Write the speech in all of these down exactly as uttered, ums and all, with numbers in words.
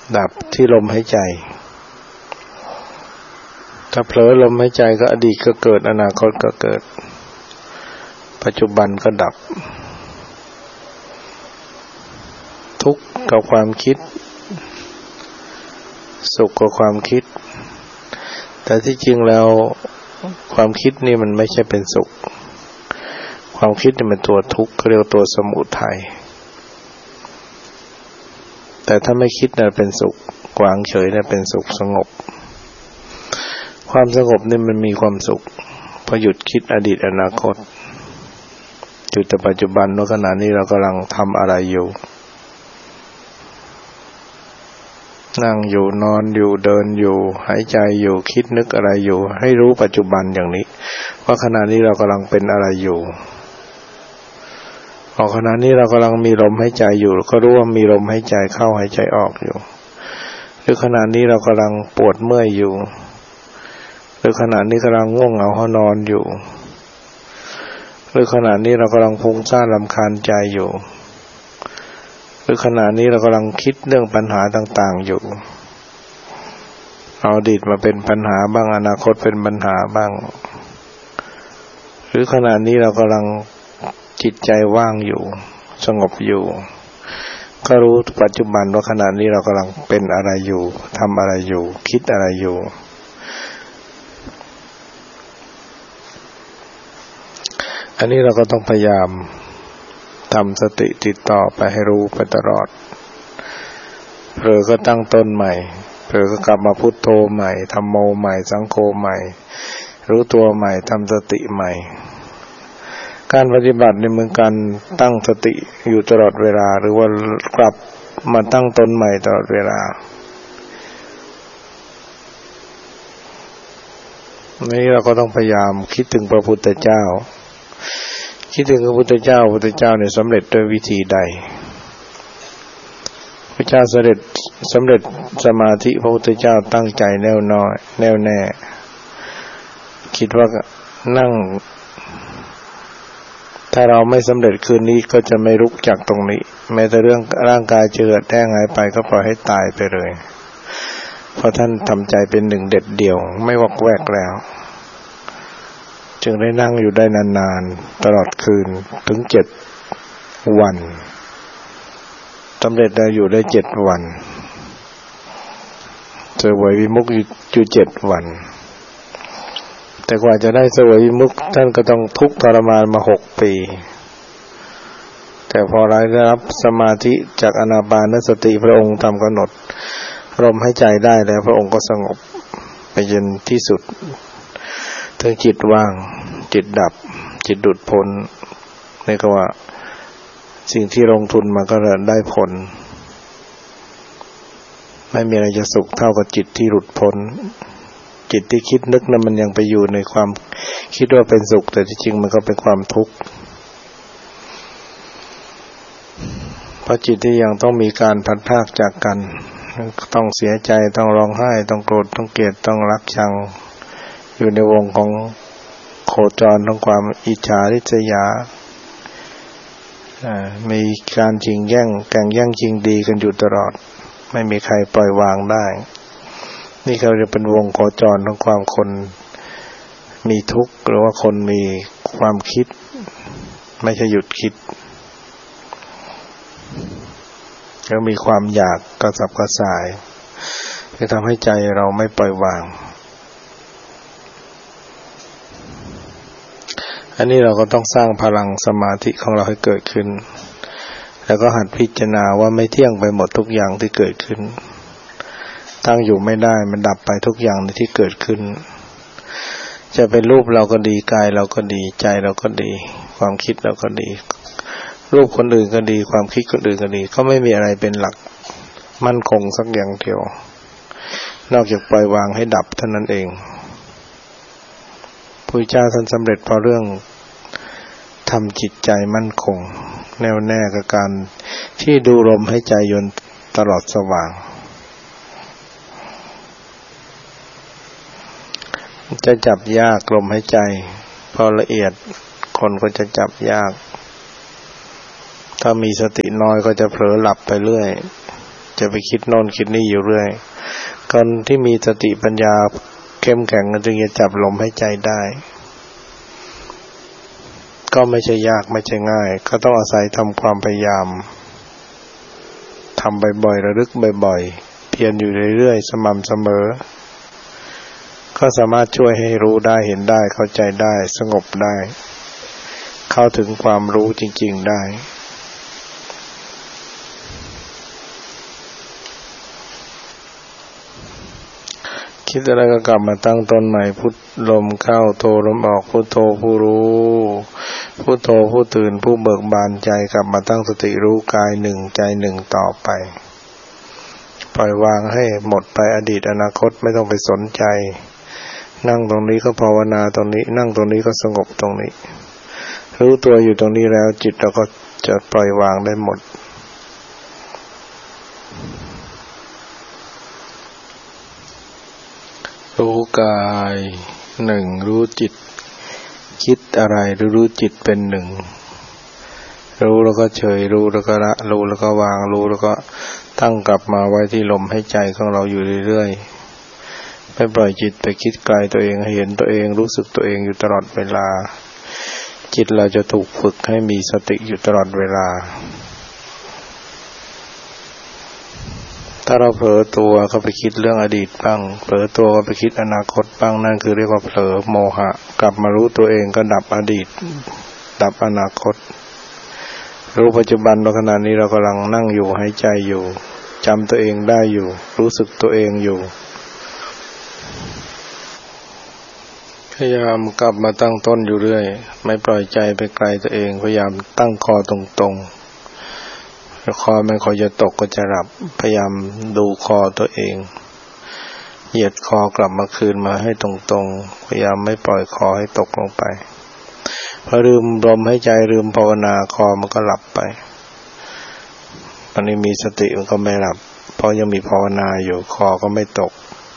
ดับที่ลมหายใจถ้าเผลอลมหายใจก็อดีตก็เกิดอนาคตก็เกิดปัจจุบันก็ดับทุกข์กับความคิดสุขกับความคิดแต่ที่จริงแล้วความคิดนี่มันไม่ใช่เป็นสุขความคิดนี่มันตัวทุกข์เรียกตัวสมุทัยแต่ถ้าไม่คิดน่ะเป็นสุขวางเฉยน่ะเป็นสุขสงบความสงบนี่มันมีความสุขพอหยุดคิดอดีตอนาคตอยู่แต่ปัจจุบันณขณะนี้เรากำลังทำอะไรอยู่นั่งอยู่นอนอยู่เดินอยู่หายใจอยู่คิดนึกอะไรอยู่ให้รู้ปัจจุบันอย่างนี้ว่าขณะนี้เรากำลังเป็นอะไรอยู่พอขณะนี้เรากำลังมีลมหายใจอยู่ก็รู้ว่ามีลมหายใจเข้าหายใจออกอยู่หรือขณะนี้เรากำลังปวดเมื่อยอยู่หรือขณะนี้กำลังง่วงเหงาหานอนอยู่หรือขณะนี้เรากำลังฟุ้งซ่านรำคาญใจอยู่หรือขณะนี้เรากำลังคิดเรื่องปัญหาต่างๆอยู่เอาอดีตมาเป็นปัญหาบ้างอนาคตเป็นปัญหาบ้างหรือขณะนี้เรากำลังจิตใจว่างอยู่สงบอยู่ก็รู้ปัจจุบันว่าขณะนี้เรากำลังเป็นอะไรอยู่ทำอะไรอยู่คิดอะไรอยู่อันนี้เราก็ต้องพยายามทำสติติดต่อไปให้รู้ไปตลอดเผลอก็ตั้งต้นใหม่เผลอก็กลับมาพุทโธใหม่ธัมโมใหม่สังโฆใหม่รู้ตัวใหม่ทำสติใหม่การปฏิบัติในเมืองการตั้งสติอยู่ตลอดเวลาหรือว่ากลับมาตั้งต้นใหม่ตลอดเวลานี่เราก็ต้องพยายามคิดถึงพระพุทธเจ้าคิดถึงพระพุทธเจ้าพระพุทธเจ้าเนี่ยสำเร็จด้วยวิธีใดพระเจ้าสำเร็จสำเร็จสมาธิพระพุทธเจ้าตั้งใจแน่วน้อยแน่วแน่คิดว่านั่งถ้าเราไม่สำเร็จคืนนี้ก็จะไม่ลุกจากตรงนี้แม้แต่เรื่องร่างกายจะเกิดแท้งหายไปก็ปล่อยให้ตายไปเลยเพราะท่านทำใจเป็นหนึ่งเด็ดเดี่ยวไม่วอกแวกแล้วจึงได้นั่งอยู่ได้นานๆตลอดคืนถึงเจ็ดวันสำเร็จได้อยู่ได้เจ็ดวันเสวยวิมุตติอยู่เจ็ดวันแต่กว่าจะได้เสวยวิมุตติท่านก็ต้องทุกข์ทรมานมาหกปีแต่พอได้รับสมาธิจากอานาปานสติพระองค์ทำกำหนดลมหายใจได้แล้วพระองค์ก็สงบไปจนที่สุดถึงจิตว่างจิตดับจิตหลุดพ้นนี่ก็ว่าสิ่งที่ลงทุนมาก็ได้ผลไม่มีอะไรจะสุขเท่ากับจิตที่หลุดพ้นจิตที่คิดนึกนั้นมันยังไปอยู่ในความคิดว่าเป็นสุขแต่ที่จริงมันก็เป็นความทุกข์เพราะจิตที่ยังต้องมีการพัดพรากจากกันต้องเสียใจต้องร้องไห้ต้องโกรธต้องเกลียดต้องรักชังอยู่ในวงของโคจรของความอิจฉาริษยามีการชิงแย่งแข่งแย่งชิงดีกันอยู่ตลอดไม่มีใครปล่อยวางได้นี่เขาจะเป็นวงโคจรของความคนมีทุกข์หรือว่าคนมีความคิดไม่ใช่หยุดคิดแล้วมีความอยากกระสับกระส่ายที่ทำให้ใจเราไม่ปล่อยวางอันนี้เราก็ต้องสร้างพลังสมาธิของเราให้เกิดขึ้นแล้วก็หัดพิจารณาว่าไม่เที่ยงไปหมดทุกอย่างที่เกิดขึ้นตั้งอยู่ไม่ได้มันดับไปทุกอย่างที่เกิดขึ้นจะเป็นรูปเราก็ดีกายเราก็ดีใจเราก็ดีความคิดเราก็ดีรูปคนอื่นก็ดีความคิดคนอื่นก็ดีก็ไม่มีอะไรเป็นหลักมั่นคงสักอย่างเดียวนอกจากปล่อยวางให้ดับเท่านั้นเองพระพุทธเจ้าท่านสำเร็จเพราะเรื่องทำจิตใจมั่นคงแน่วแน่กับการที่ดูลมให้ใจยนตลอดสว่างจะจับยากลมหายใจพอละเอียดคนก็จะจับยากถ้ามีสติน้อยก็จะเผลอหลับไปเรื่อยจะไปคิดโน่นคิดนี่อยู่เรื่อยคนที่มีสติปัญญาเข้มแข็งจึงจะจับลมหายใจได้ก็ไม่ใช่ยากไม่ใช่ง่ายก็ต้องอาศัยทำความพยายามทำบ่อยๆระลึกบ่อยๆเพียรอยู่เรื่อยๆสม่ำเสมอก็สามารถช่วยให้รู้ได้เห็นได้เข้าใจได้สงบได้เข้าถึงความรู้จริงๆได้คิดอะไรก็กลับมาตั้งต้นใหม่พุทลมเข้าโทลมออกพุทโธผู้รู้พุทโธผู้ตื่นผู้เบิกบานใจกลับมาตั้งสติรู้กายหนึ่งใจหนึ่งต่อไปปล่อยวางให้หมดไปอดีตอนาคตไม่ต้องไปสนใจนั่งตรงนี้ก็ภาวนาตรงนี้นั่งตรงนี้ก็สงบตรงนี้รู้ตัวอยู่ตรงนี้แล้วจิตเราก็จะปล่อยวางได้หมดรู้กายหนึ่งรู้จิตคิดอะไรรู้รู้จิตเป็นหนึ่งรู้แล้วก็เฉยรู้แล้วก็ละรู้แล้วก็วางรู้แล้วก็ตั้งกลับมาไว้ที่ลมหายใจของเราอยู่เรื่อยๆไม่ปล่อยจิตไปคิดไกลตัวเองให้เห็นตัวเองรู้สึกตัวเองอยู่ตลอดเวลาจิตเราจะถูกฝึกให้มีสติอยู่ตลอดเวลาถ้าเราเผลอตัวก็ไปคิดเรื่องอดีตบ้างเผลอตัวก็ไปคิดอนาคตบ้างนั่นคือเรียกว่าเผลอโมหะกลับมารู้ตัวเองก็ดับอดีตดับอนาคตรู้ปัจจุบันในขณะนี้เรากำลังนั่งอยู่หายใจอยู่จำตัวเองได้อยู่รู้สึกตัวเองอยู่พยายามกลับมาตั้งต้นอยู่เรื่อยไม่ปล่อยใจไปไกลตัวเองพยายามตั้งคอตรงๆคอมันคอจะตกก็จะหลับพยายามดูคอตัวเองเหยียดคอกลับมาคืนมาให้ตรงๆพยายามไม่ปล่อยคอให้ตกลงไปพอลืมลมหายใจลืมภาวนาคอมันก็หลับไปมันนี้มีสติมันก็ไม่หลับเพราะยังมีภาวนาอยู่คอก็ไม่ตก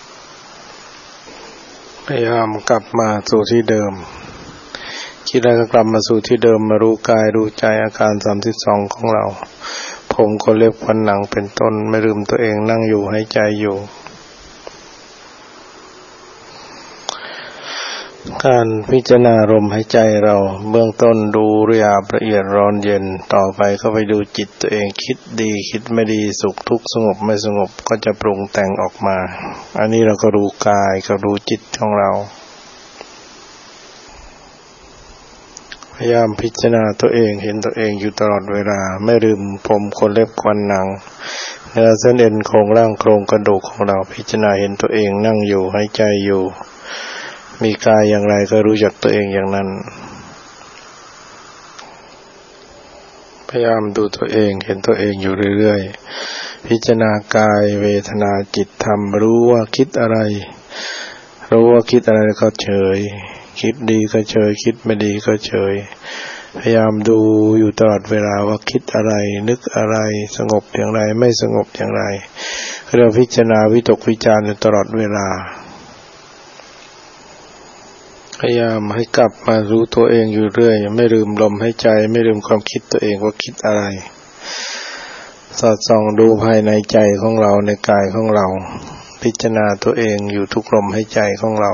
พยายามกลับมาสู่ที่เดิมคิดอะไรก็กลับมาสู่ที่เดิมมารู้กายรู้ใจอาการสามสิบสองของเราผมก็เล็บฟันหนังเป็นต้นไม่ลืมตัวเองนั่งอยู่หายใจอยู่การพิจารณาลมหายใจเราเบื้องต้นดูหยาบละเอียดร้อนเย็นต่อไปก็ไปดูจิตตัวเองคิดดีคิดไม่ดีสุขทุกข์สงบไม่สงบก็จะปรุงแต่งออกมาอันนี้เราก็รู้กายก็รู้จิตของเราพยายามพิจารณาตัวเองเห็นตัวเองอยู่ตลอดเวลาไม่ลืมผมขนเล็บฟันหนังเนื้อเส้นเอ็นโครงร่างโครงกระดูกของเราพิจารณาเห็นตัวเองนั่งอยู่หายใจอยู่มีกายอย่างไรก็รู้จักตัวเองอย่างนั้นพยายามดูตัวเองเห็นตัวเองอยู่เรื่อยๆพิจารณากายเวทนาจิตธรรมรู้ว่าคิดอะไรรู้ว่าคิดอะไรก็เฉยคิดดีก็เฉยคิดไม่ดีก็เฉยพยายามดูอยู่ตลอดเวลาว่าคิดอะไรนึกอะไรสงบอย่างไรไม่สงบอย่างไรเราพิจารณาวิตกวิจารณ์อยู่ตลอดเวลาพยายามให้กลับมารู้ตัวเองอยู่เรื่อยไม่ลืมลมหายใจไม่ลืมความคิดตัวเองว่าคิดอะไรสอดส่องดูภายในใจของเราในกายของเราพิจารณาตัวเองอยู่ทุกลมหายใจของเรา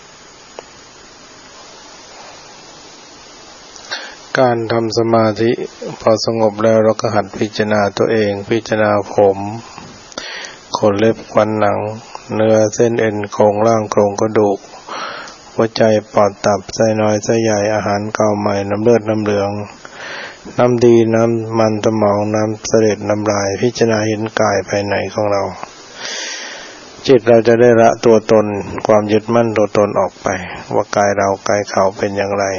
การทำสมาธิพอสงบแล้วเราก็หัดพิจารณาตัวเองพิจารณาผมขนเล็บฟันหนังเนื้อเส้นเอ็นโครงร่างโครงกระดูกหัวใจปอดตับไส้น้อยไส้ใหญ่อาหารเก่าใหม่น้ำเลือดน้ำเหลืองน้ำดีน้ำมันสมองน้ำเสด็จน้ำลายพิจารณาเห็นกายภายในของเราจิตเราจะได้ละตัวตนความยึดมั่นตัวตนออกไปว่ากายเรากายเขาเป็นอย่างไร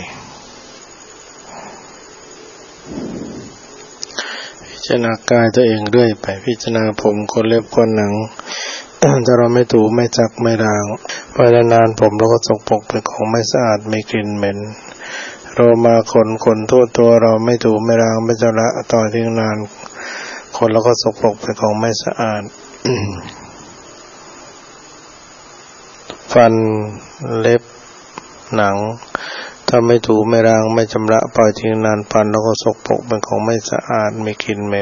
พิจารณากายตัวเองเรื่อยไปพิจารณาผมขนเล็บขนหนังถ้าเราไม่ถูไม่ซักไม่ล้างไว้นานๆผมเราก็สกปรกเป็นของไม่สะอาดมีกลิ่นเหม็นโรมาขนขนทั่วตัวเราไม่ถูไม่ล้างไม่ชำระต่อทิ้งนานขนเราก็สกปรกเป็นของไม่สะอาด ฟันเล็บหนังถ้าไม่ถูไม่ล้างไม่ชำระปล่อยทิ้งนานฟันเราก็สกปรกเป็นของไม่สะอาดมีกลิ่นเหม็น